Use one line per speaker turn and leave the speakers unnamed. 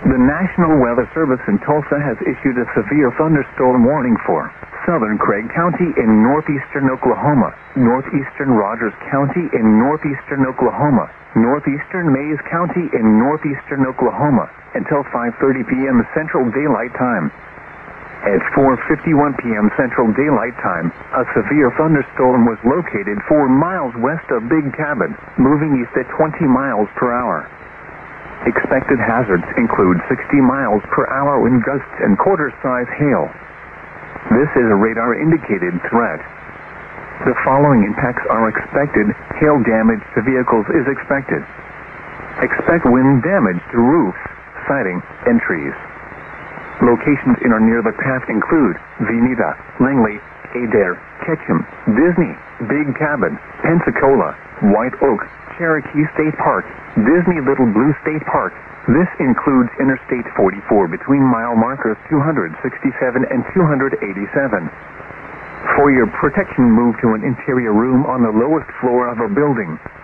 The National Weather Service in Tulsa has issued a severe thunderstorm warning for southern Craig County in northeastern Oklahoma, northeastern Rogers County in northeastern Oklahoma, northeastern Mays County in northeastern Oklahoma until 5:30 p.m. Central Daylight Time. At 4:51 p.m. Central Daylight Time, a severe thunderstorm was located 4 miles west of Big Cabin, moving east at 20 miles per hour. Expected hazards include 60 miles per hour wind gusts and quarter-size hail. This is a radar-indicated threat. The following impacts are expected. Hail damage to vehicles is expected. Expect wind damage to roofs, siding, and trees. Locations in or near the path include Veneta, Langley, Adair, Ketchum, Disney, Big Cabin, Pensacola, White Oak, Cherokee State Park, Disney Little Blue State Park. This includes Interstate 44 between mile markers 267 and 287. For your protection, move to an interior room on the lowest floor of a building.